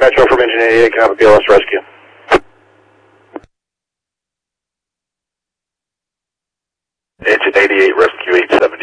Metro from Engine 88, can I have a BLS rescue? Engine 88, rescue 87.